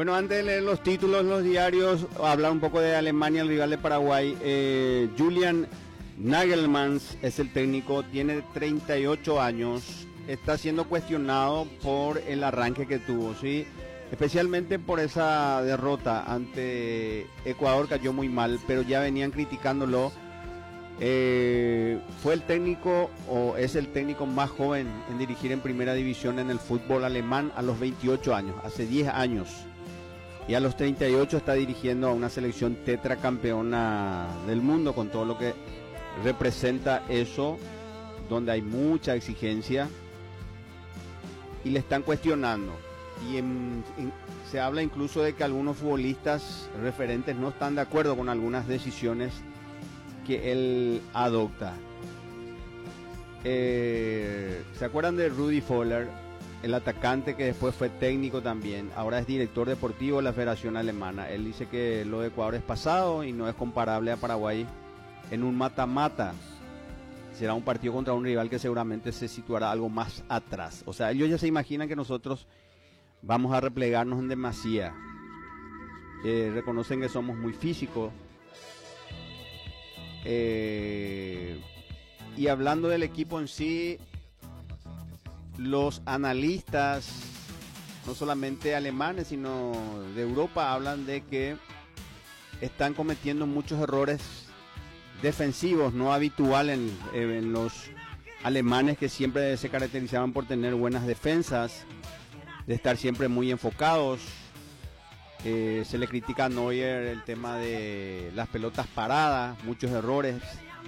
Bueno, antes de leer los títulos, los diarios, hablar un poco de Alemania, el rival de Paraguay. Julian Nagelsmann es el técnico, tiene 38 años, está siendo cuestionado por el arranque que tuvo, ¿sí? Especialmente por esa derrota ante Ecuador, cayó muy mal, pero ya venían criticándolo. Fue el técnico, o es el técnico más joven en dirigir en primera división en el fútbol alemán a los 28 años, hace 10 años. Y a los 38 está dirigiendo a una selección tetracampeona del mundo, con todo lo que representa eso, donde hay mucha exigencia, y le están cuestionando. Y se habla incluso de que algunos futbolistas referentes no están de acuerdo con algunas decisiones que él adopta. ¿Se acuerdan de Rudi Völler? El atacante que después fue técnico también, ahora es director deportivo de la Federación Alemana. Él dice que lo de Ecuador es pasado y no es comparable a Paraguay en un mata-mata. Será un partido contra un rival que seguramente se situará algo más atrás. O sea, ellos ya se imaginan que nosotros vamos a replegarnos en demasía. Reconocen que somos muy físicos. Y hablando del equipo en sí, los analistas, no solamente alemanes, sino de Europa, hablan de que están cometiendo muchos errores defensivos, no habituales en los alemanes, que siempre se caracterizaban por tener buenas defensas, de estar siempre muy enfocados. Se le critica a Neuer el tema de las pelotas paradas, muchos errores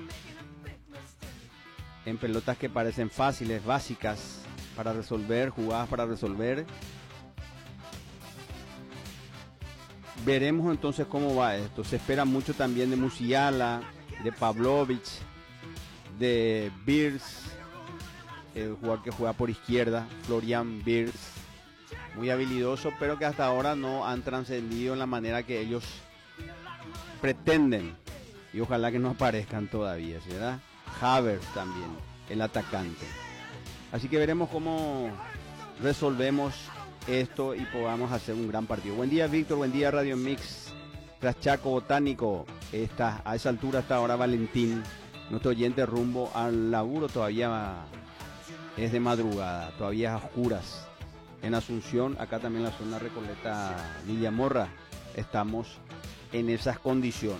en pelotas que parecen fáciles, básicas para resolver, jugadas para resolver. Veremos entonces cómo va esto. Se espera mucho también de Musiala, de Pavlovic, de Wirtz, el jugador que juega por izquierda, Florian Wirtz, muy habilidoso, pero que hasta ahora no han trascendido en la manera que ellos pretenden, y ojalá que no aparezcan todavía, ¿verdad? Havertz también, el atacante. Así que veremos cómo resolvemos esto y podamos hacer un gran partido. Buen día, Víctor, buen día, Radio Mix, Chaco Botánico. A esa altura está ahora Valentín, nuestro oyente, rumbo al laburo. Todavía es de madrugada, todavía es a oscuras. En Asunción, acá también en la zona Recoleta, Villamorra, estamos en esas condiciones.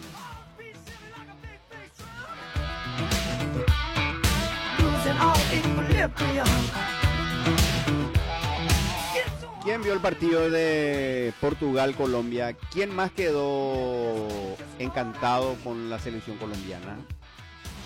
¿Quién vio el partido de Portugal-Colombia? ¿Quién más quedó encantado con la selección colombiana?